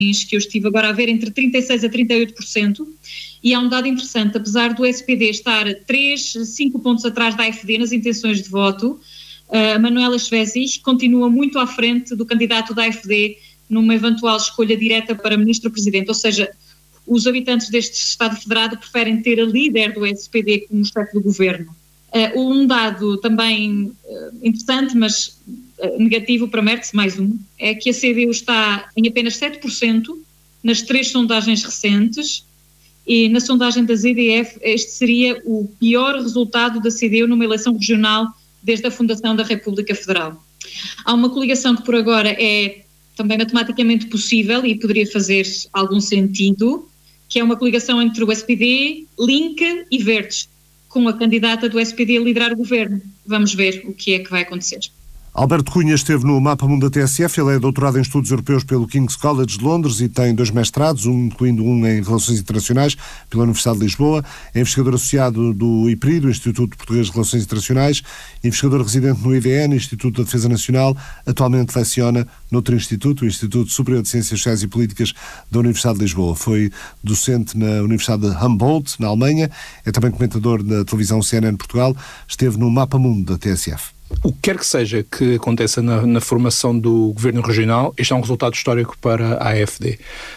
que eu estive agora a ver, entre 36% a 38%, e há um dado interessante, apesar do SPD estar 5 pontos atrás da AfD nas intenções de voto, a Manuela Schwesig continua muito à frente do candidato da AfD numa eventual escolha direta para ministro-presidente, ou seja, os habitantes deste Estado Federado preferem ter a líder do SPD como chefe do governo. Um dado também interessante, mas negativo para Merz, mais um, é que a CDU está em apenas 7% nas 3 sondagens recentes, e na sondagem da ZDF este seria o pior resultado da CDU numa eleição regional desde a fundação da República Federal. Há uma coligação que por agora é também matematicamente possível e poderia fazer algum sentido, que é uma coligação entre o SPD, Link e Verdes, com a candidata do SPD a liderar o governo. Vamos ver o que é que vai acontecer. Alberto Cunha esteve no Mapa Mundo da TSF, ele é doutorado em Estudos Europeus pelo King's College de Londres e tem 2 mestrados, incluindo um em Relações Internacionais pela Universidade de Lisboa, é investigador associado do IPRI, do Instituto Português de Relações Internacionais, investigador residente no IDN, Instituto da Defesa Nacional, atualmente leciona noutro instituto, o Instituto Superior de Ciências Sociais e Políticas da Universidade de Lisboa. Foi docente na Universidade de Humboldt, na Alemanha, é também comentador da televisão CNN Portugal, esteve no Mapa Mundo da TSF. O que quer que seja que aconteça na formação do governo regional, este é um resultado histórico para a AfD.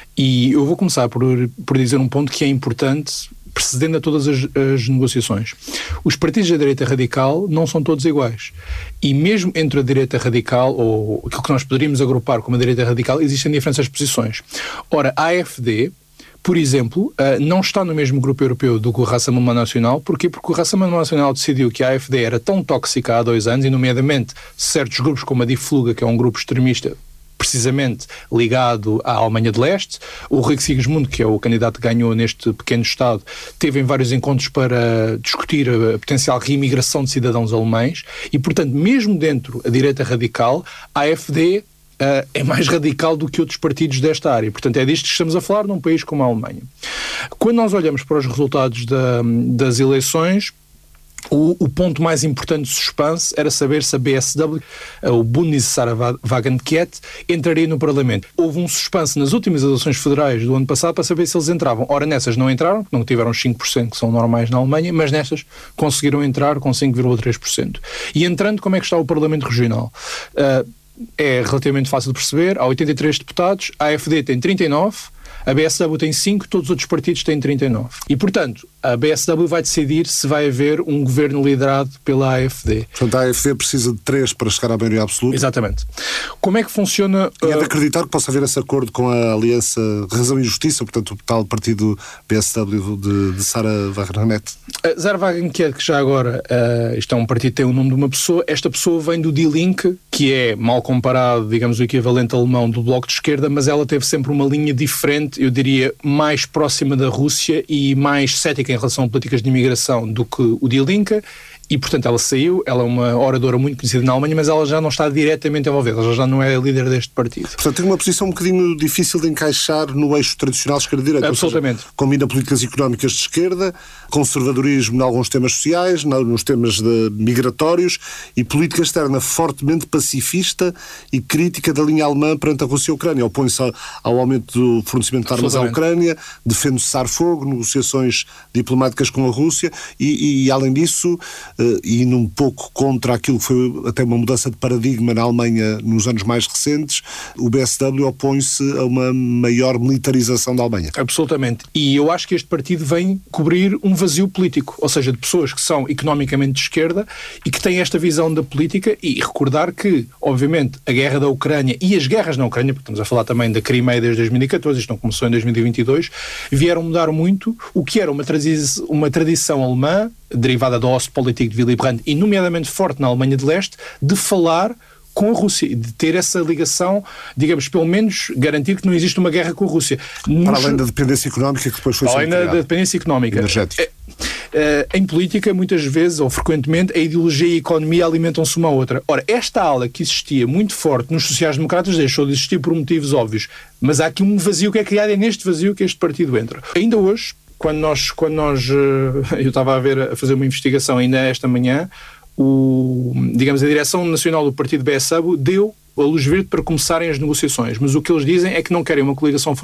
E eu vou começar por dizer um ponto que é importante, precedendo a todas as negociações. Os partidos da direita radical não são todos iguais. E mesmo entre a direita radical, ou aquilo que nós poderíamos agrupar como a direita radical, existem diferenças de posições. Ora, a AfD, por exemplo, não está no mesmo grupo europeu do que o Rassemblement Nacional. Porquê? Porque o Rassemblement Nacional decidiu que a AfD era tão tóxica há 2 anos, e nomeadamente certos grupos como a Die Fluga, que é um grupo extremista precisamente ligado à Alemanha de Leste. O Rick Sigismund, que é o candidato que ganhou neste pequeno Estado, teve em vários encontros para discutir a potencial reimigração de cidadãos alemães e, portanto, mesmo dentro da direita radical, a AfD é mais radical do que outros partidos desta área. Portanto, é disto que estamos a falar num país como a Alemanha. Quando nós olhamos para os resultados das eleições, o ponto mais importante de suspense era saber se a BSW, o Bundeswagenkette, entraria no Parlamento. Houve um suspense nas últimas eleições federais do ano passado para saber se eles entravam. Ora, nessas não entraram, porque não tiveram os 5% que são normais na Alemanha, mas nestas conseguiram entrar com 5,3%. E entrando, como é que está o Parlamento Regional? É relativamente fácil de perceber. Há 83 deputados, a AfD tem 39, a BSW tem 5, todos os outros partidos têm 39. E, portanto, a BSW vai decidir se vai haver um governo liderado pela AfD. Portanto, a AfD precisa de 3 para chegar à maioria absoluta. Exatamente. Como é que funciona... E é de acreditar que possa haver esse acordo com a Aliança Razão e Justiça, portanto, o tal partido BSW de Sarah Wagenknecht. Sarah Wagenknecht, que já agora, isto é um partido que tem o nome de uma pessoa, esta pessoa vem do Die Linke, que é, mal comparado, digamos, o equivalente alemão do Bloco de Esquerda, mas ela teve sempre uma linha diferente, eu diria, mais próxima da Rússia e mais cética em relação a políticas de imigração do que o Die Linke, e portanto ela saiu, ela é uma oradora muito conhecida na Alemanha, mas ela já não está diretamente envolvida, ela já não é a líder deste partido. Portanto tem uma posição um bocadinho difícil de encaixar no eixo tradicional esquerda-direita. Absolutamente. Seja, combina políticas económicas de esquerda, conservadorismo em alguns temas sociais, nos temas migratórios, e política externa fortemente pacifista e crítica da linha alemã perante a Rússia e a Ucrânia. Opõe-se ao aumento do fornecimento de armas à Ucrânia, defende o cessar-fogo, negociações diplomáticas com a Rússia e além disso, indo um pouco contra aquilo que foi até uma mudança de paradigma na Alemanha nos anos mais recentes, o BSW opõe-se a uma maior militarização da Alemanha. Absolutamente. E eu acho que este partido vem cobrir um vazio político, ou seja, de pessoas que são economicamente de esquerda e que têm esta visão da política, e recordar que, obviamente, a guerra da Ucrânia e as guerras na Ucrânia, porque estamos a falar também da Crimeia desde 2014, isto não começou em 2022, vieram mudar muito o que era uma tradição alemã, derivada da Ostpolitik de Willy Brandt, e nomeadamente forte na Alemanha de Leste, de falar com a Rússia, de ter essa ligação, digamos, pelo menos garantir que não existe uma guerra com a Rússia. Para além da dependência económica que depois foi além da dependência económica. Energética. Em política, muitas vezes, ou frequentemente, a ideologia e a economia alimentam-se uma à outra. Ora, esta ala que existia muito forte nos sociais-democratas deixou de existir por motivos óbvios, mas há aqui um vazio que é criado, é neste vazio que este partido entra. Ainda hoje, quando nós eu estava a fazer uma investigação ainda esta manhã, digamos, a direção nacional do partido BSW deu a luz verde para começarem as negociações, mas o que eles dizem é que não querem uma coligação